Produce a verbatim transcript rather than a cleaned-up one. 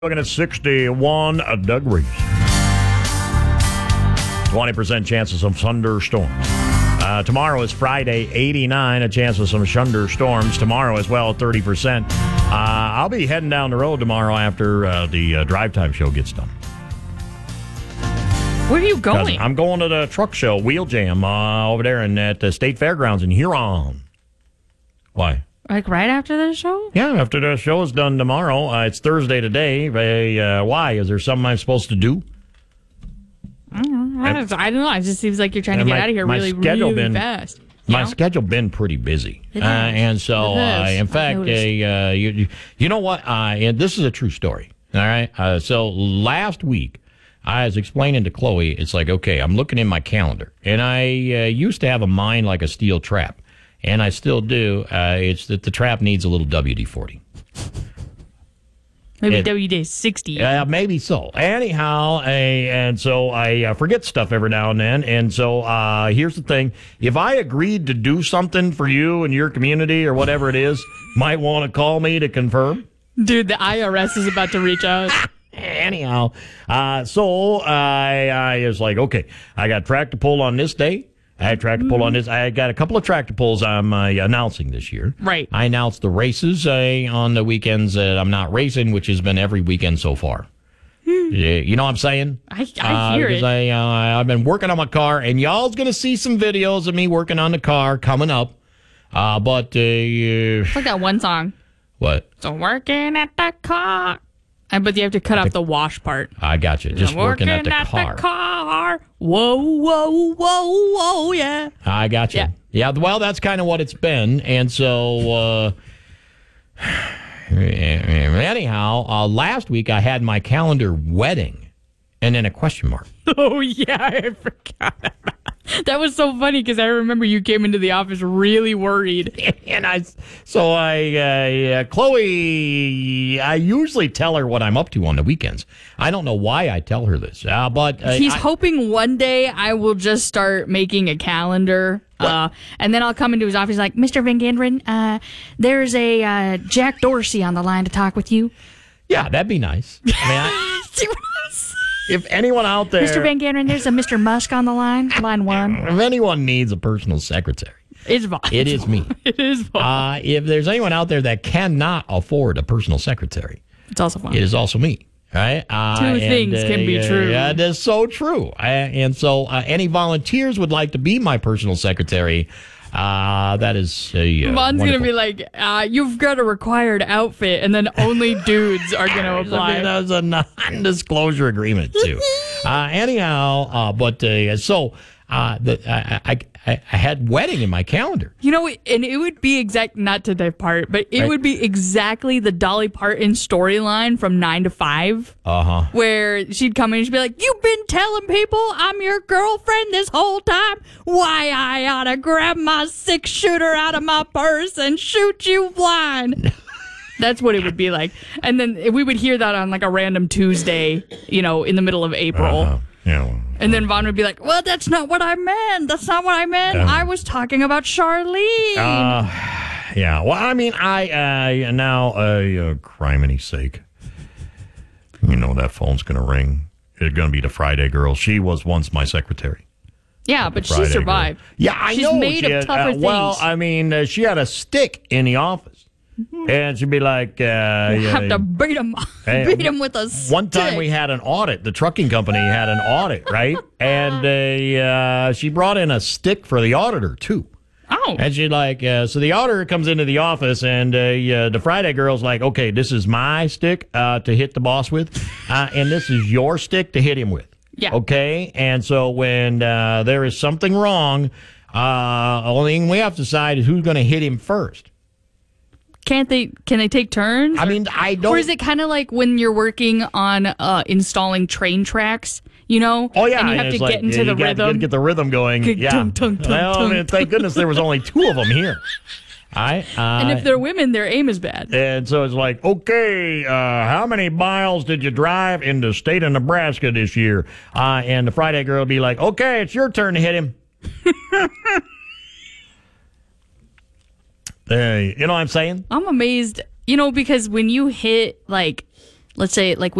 Looking at sixty-one degrees. twenty percent chances of thunderstorms. Uh, tomorrow is Friday, eighty-nine, a chance of some thunderstorms. Tomorrow as well, thirty percent. Uh, I'll be heading down the road tomorrow after uh, the uh, Drive Time show gets done. Where are you going? I'm going to the truck show, Wheel Jam, uh, over there in, at the State Fairgrounds in Huron. Why? Like right after the show? Yeah, after the show is done tomorrow. Uh, it's Thursday today. Uh, why? Is there something I'm supposed to do? I don't know. I don't, I don't know. It just seems like you're trying to And get my- out of here my really, schedule really been- fast. you My know? schedule been pretty busy, It uh, has. and so It uh, has. in I've fact, noticed. uh, you, you you know what? Uh, and this is a true story. All right. Uh, so last week, I was explaining to Chloe. It's like, okay, I'm looking in my calendar, and I uh, used to have a mind like a steel trap, and I still do. Uh, it's that the trap needs a little W D forty. Maybe it- W D sixty. Uh, maybe so. Anyhow, I, and so I uh, forget stuff every now and then. And so uh, here's the thing. If I agreed to do something for you and your community or whatever it is, might want to call me to confirm. Dude, the I R S is about to reach out. Anyhow, uh, so I, I was like, okay, I got tractor pull on this day. I had tractor pull on this. I got a couple of tractor pulls I'm uh, announcing this year. Right. I announced the races uh, on the weekends that I'm not racing, which has been every weekend so far. Yeah, you know what I'm saying? I, I hear uh, because it. I, uh, I've been working on my car, and y'all's going to see some videos of me working on the car coming up. Uh, but, uh, It's like that one song. what? So working at the car. Uh, But you have to cut off the wash part. I got you. Just I'm working, at the at car. the car. Whoa, whoa, whoa, whoa, yeah. I got you. Yeah. Yeah, well, that's kind of what it's been. And so, uh, anyhow, uh, last week I had my calendar wedding and then a question mark. Oh, yeah, I forgot about that. That was so funny because I remember you came into the office really worried. And I, so I, uh, uh, Chloe, I usually tell her what I'm up to on the weekends. I don't know why I tell her this, uh, but uh, He's I, hoping one day I will just start making a calendar. Uh, and then I'll come into his office like, Mister Van Genderen, uh, there's a uh, Jack Dorsey on the line to talk with you. yeah, that'd be nice. I mean, I, See what I'm saying? if anyone out there, Mister Van Genderen, there's a Mister Musk on the line, line one. if anyone needs a personal secretary, It's Vaughn. it is me. It is Vaughn. Uh, if there's anyone out there that cannot afford a personal secretary, It's also fun. it is also me. Right? Uh, Two things can be true. Yeah, that's so true. Uh, and so, uh, any volunteers would like to be my personal secretary? Uh, that is a uh, Vaughn's going to wonderful- be like, uh, you've got a required outfit, and then only dudes are going to I mean, apply. that was a non-disclosure agreement too. uh, anyhow, uh, but uh, so uh, the, I, I, I I had wedding in my calendar. You know, and it would be exact, not to depart, but it Right. would be exactly the Dolly Parton storyline from nine to five, Uh huh. where she'd come in and she'd be like, you've been telling people I'm your girlfriend this whole time. Why I ought to grab my six shooter out of my purse and shoot you blind. That's what it would be like. And then we would hear that on like a random Tuesday, you know, in the middle of April. Uh, yeah. well, And then Vaughn would be like, well, that's not what I meant. That's not what I meant. I was talking about Charlene. Uh, yeah. Well, I mean, I uh, now, uh, uh, criminy sake, you know that phone's gonna ring. It's gonna be the Friday girl. She was once my secretary. yeah, but she Friday girl. survived. Yeah, I She's know. made she of had- tougher uh, Well, things. I mean, uh, she had a stick in the office, and she'd be like, uh, You yeah, have to beat him, Hey, beat him with a stick. One time we had an audit. The trucking company had an audit, right? And uh, uh, she brought in a stick for the auditor too. Oh, And she like, uh, so the auditor comes into the office, and uh, uh, the Friday girl's like, okay, this is my stick uh, to hit the boss with, uh, and this is your stick to hit him with. Yeah. Okay. And so when uh, there is something wrong, uh, only thing we have to decide is who's going to hit him first. can't they? Can they take turns? I mean, I don't. or is it kind of like when you're working on uh, installing train tracks? You know? Oh yeah, and you have it's to like, get into yeah, the you got- rhythm. gotta get the rhythm going. Gung, Yeah. tung, tung, tung, well, tung, I mean, thank goodness there was only two of them here. I, uh, and if they're women, their aim is bad. and so it's like, okay, uh, how many miles did you drive in the state of Nebraska this year? Uh, and the Friday girl will be like, okay, it's your turn to hit him. Hey, you know what I'm saying? I'm amazed, you know, because when you hit like let's say like